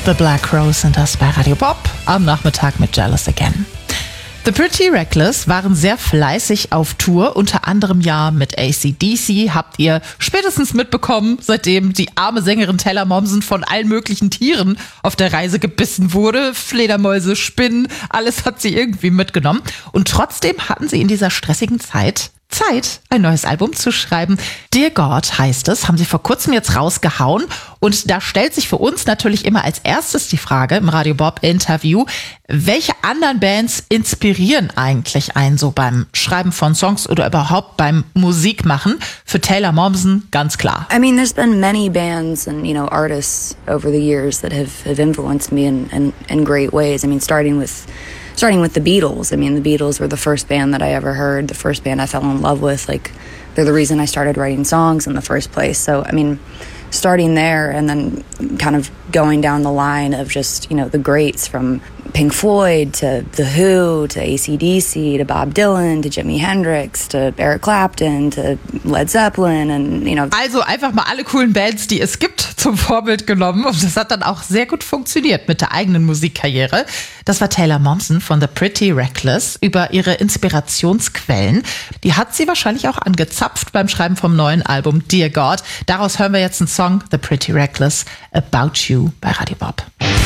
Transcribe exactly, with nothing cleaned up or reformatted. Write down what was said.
The Black Rose sind das bei Radio Bob am Nachmittag mit Jealous Again. The Pretty Reckless waren sehr fleißig auf Tour, unter anderem ja mit A C D C, habt ihr spätestens mitbekommen, seitdem die arme Sängerin Taylor Momsen von allen möglichen Tieren auf der Reise gebissen wurde. Fledermäuse, Spinnen, alles hat sie irgendwie mitgenommen. Und trotzdem hatten sie in dieser stressigen Zeit Zeit, ein neues Album zu schreiben. Dear God heißt es, haben sie vor kurzem jetzt rausgehauen. Und da stellt sich für uns natürlich immer als erstes die Frage im Radio Bob Interview, welche anderen Bands inspirieren eigentlich einen so beim Schreiben von Songs oder überhaupt beim Musikmachen? Für Taylor Momsen ganz klar. I mean, there's been many bands and, you know, artists over the years that have, have influenced me in, in, in great ways. I mean, starting with Starting with the Beatles. I mean, the Beatles were the first band that I ever heard, the first band I fell in love with. Like, they're the reason I started writing songs in the first place. So, I mean, starting there and then kind of going down the line of just, you know, the greats from Pink Floyd to The Who to A C D C to Bob Dylan to Jimi Hendrix to Eric Clapton to Led Zeppelin and, you know. Also einfach mal alle coolen Bands, die es gibt, zum Vorbild genommen. Und das hat dann auch sehr gut funktioniert mit der eigenen Musikkarriere. Das war Taylor Momsen von The Pretty Reckless über ihre Inspirationsquellen. Die hat sie wahrscheinlich auch angezapft beim Schreiben vom neuen Album Dear God. Daraus hören wir jetzt einen Song, The Pretty Reckless, About You bei Radio Bob.